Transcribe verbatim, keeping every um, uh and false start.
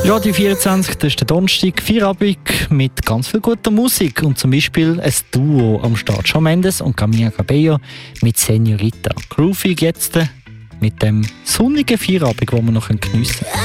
Radio vierundzwanzig, das ist der Donnerstag, Feierabend mit ganz viel guter Musik und zum Beispiel ein Duo am Start. Shawn Mendes und Camila Cabello mit Señorita. Groovy jetzt mit dem sonnigen Feierabend, den wir noch geniessen können.